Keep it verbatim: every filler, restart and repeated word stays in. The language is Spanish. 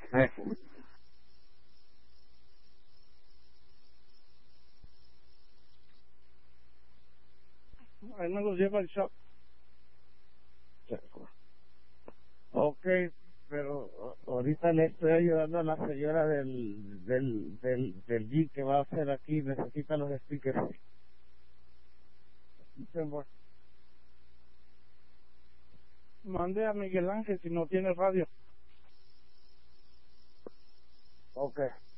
Eh, Ahí me los lleva el shop. Ok, pero a- ahorita le estoy ayudando a la señora del del del del gym que va a hacer aquí, necesita los speakers. Mande a Miguel Ángel si no tiene radio. Ok.